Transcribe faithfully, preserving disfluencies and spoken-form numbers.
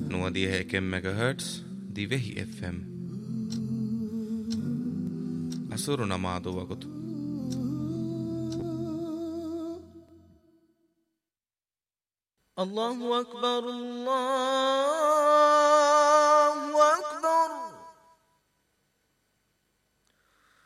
novantadue komma fem megahertz di Vehi F M. Asuruna maaduvagut. الله أكبر الله